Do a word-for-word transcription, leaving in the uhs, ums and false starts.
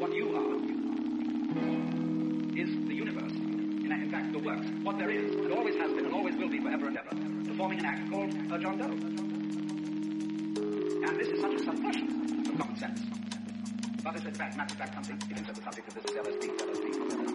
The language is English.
what you are is the universe. In, in fact, the works, what there is, and always has been and always will be forever and ever, performing an act called uh, John Doe. And this is such a subversion of common sense. But it's in fact, matter of fact, something, it is the subject of this L S D, L S D, L S D.